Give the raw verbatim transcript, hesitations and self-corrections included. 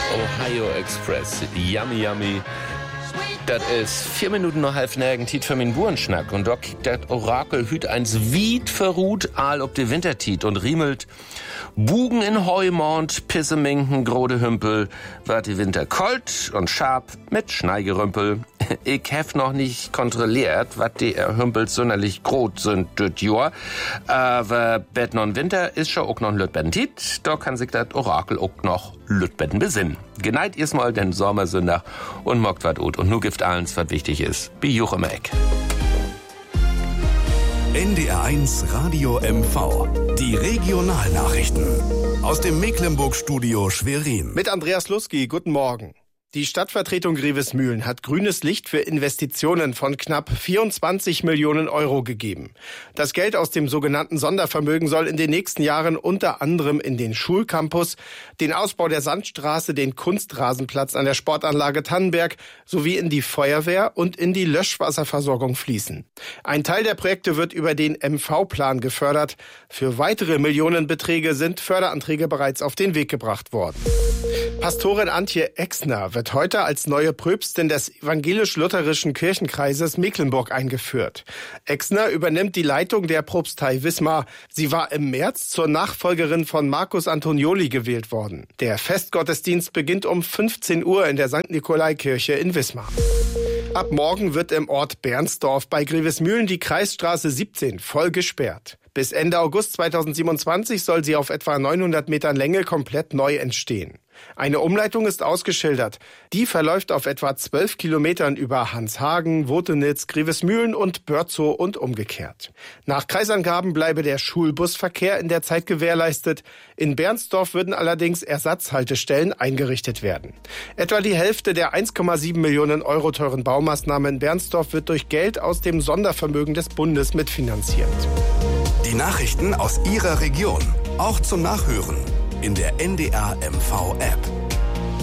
Ohio Express, yummy, yummy. Das ist vier Minuten noch halb nirgend Tiet für min Burenschnack. Und da kickt das Orakel hüt eins Wied verruht all ob de Wintertiet und riemelt Bugen in Heumond, Pisseminken, grode Hümpel, wird die Winter kalt und scharf mit Schneigerümpel. Ich hef noch nicht kontrolliert, wat die Hümpels sonderlich grot sind düt Jahr. Aber bet non Winter ist schon auch noch ein Lütbetten Tiet. Da kann sich das Orakel auch noch Lütbetten besinnen. Geneigt erstmal den Sommersünder und mockt wat ut. Und nu gibt allens, was wichtig ist. Bi Juchem Eck. N D R eins Radio M V. Die Regionalnachrichten. Aus dem Mecklenburg-Studio Schwerin. Mit Andreas Lusky, guten Morgen. Die Stadtvertretung Grevesmühlen hat grünes Licht für Investitionen von knapp vierundzwanzig Millionen Euro gegeben. Das Geld aus dem sogenannten Sondervermögen soll in den nächsten Jahren unter anderem in den Schulcampus, den Ausbau der Sandstraße, den Kunstrasenplatz an der Sportanlage Tannenberg sowie in die Feuerwehr und in die Löschwasserversorgung fließen. Ein Teil der Projekte wird über den M V-Plan gefördert. Für weitere Millionenbeträge sind Förderanträge bereits auf den Weg gebracht worden. Pastorin Antje Exner wird heute als neue Pröpstin des evangelisch-lutherischen Kirchenkreises Mecklenburg eingeführt. Exner übernimmt die Leitung der Propstei Wismar. Sie war im März zur Nachfolgerin von Markus Antonioli gewählt worden. Der Festgottesdienst beginnt um fünfzehn Uhr in der Sankt Nikolaikirche in Wismar. Ab morgen wird im Ort Bernsdorf bei Grevesmühlen die Kreisstraße siebzehn voll gesperrt. Bis Ende August zweitausendsiebenundzwanzig soll sie auf etwa neunhundert Metern Länge komplett neu entstehen. Eine Umleitung ist ausgeschildert. Die verläuft auf etwa zwölf Kilometern über Hanshagen, Wotenitz, Grevesmühlen und Börzow und umgekehrt. Nach Kreisangaben bleibe der Schulbusverkehr in der Zeit gewährleistet. In Bernsdorf würden allerdings Ersatzhaltestellen eingerichtet werden. Etwa die Hälfte der eins Komma sieben Millionen Euro teuren Baumaßnahme in Bernsdorf wird durch Geld aus dem Sondervermögen des Bundes mitfinanziert. Die Nachrichten aus Ihrer Region, auch zum Nachhören in der N D R M V App.